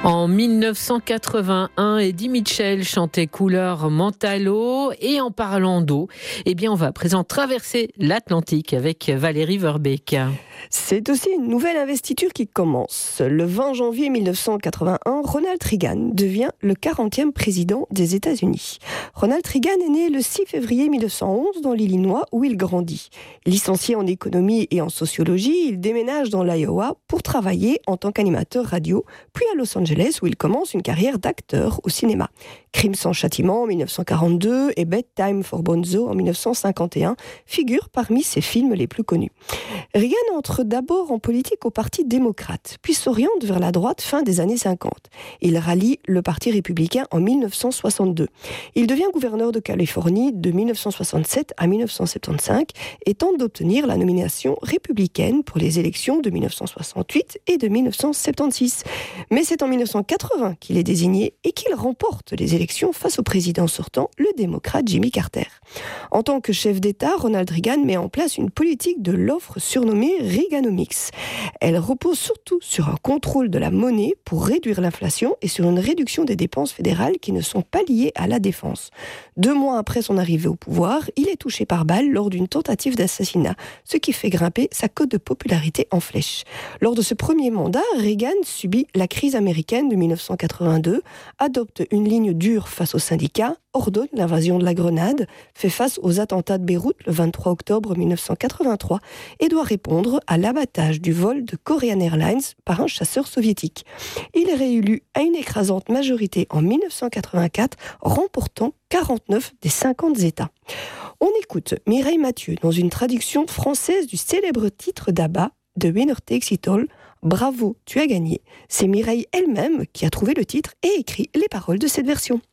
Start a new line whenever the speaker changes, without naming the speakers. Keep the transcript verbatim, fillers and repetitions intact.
En dix-neuf cent quatre-vingt-un, Eddie Mitchell chantait Couleur Mentalo. Et en parlant d'eau, eh bien, on va à présent traverser l'Atlantique avec Valérie Verbeek.
C'est aussi une nouvelle investiture qui commence. Le vingt janvier mille neuf cent quatre-vingt-un, Ronald Reagan devient le quarantième président des États-Unis. Ronald Reagan est né le six février mille neuf cent onze dans l'Illinois où il grandit. Licencié en économie et en sociologie, il déménage dans l'Iowa pour travailler en tant qu'animateur radio, puis à Los Angeles où il commence une carrière d'acteur au cinéma. Crime sans châtiment en mille neuf cent quarante-deux et Bedtime for Bonzo en mille neuf cent cinquante et un figurent parmi ses films les plus connus. Reagan entre d'abord en politique au Parti démocrate, puis s'oriente vers la droite fin des années cinquante. Il rallie le Parti républicain en mille neuf cent soixante-deux. Il devient gouverneur de Californie de mille neuf cent soixante-sept à mille neuf cent soixante-quinze et tente d'obtenir la nomination républicaine pour les élections de mille neuf cent soixante-huit et de mille neuf cent soixante-seize. Mais c'est en mille neuf cent quatre-vingts qu'il est désigné et qu'il remporte les élections face au président sortant, le démocrate Jimmy Carter. En tant que chef d'État, Ronald Reagan met en place une politique de l'offre surnommée Reaganomics. Elle repose surtout sur un contrôle de la monnaie pour réduire l'inflation et sur une réduction des dépenses fédérales qui ne sont pas liées à la défense. Deux mois après son arrivée au pouvoir, il est touché par balle lors d'une tentative d'assassinat, ce qui fait grimper sa cote de popularité en flèche. Lors de ce premier mandat, Reagan subit la crise américaine de mille neuf cent quatre-vingt-deux, adopte une ligne dure face aux syndicats, ordonne l'invasion de la Grenade, fait face aux attentats de Beyrouth le vingt-trois octobre mille neuf cent quatre-vingt-trois et doit répondre à l'abattage du vol de Korean Airlines par un chasseur soviétique. Il est réélu à une écrasante majorité en mille neuf cent quatre-vingt-quatre, remportant quarante-neuf des cinquante États. On écoute Mireille Mathieu dans une traduction française du célèbre titre d'ABBA de Winner Takes It All, Bravo, tu as gagné. C'est Mireille elle-même qui a trouvé le titre et écrit les paroles de cette version.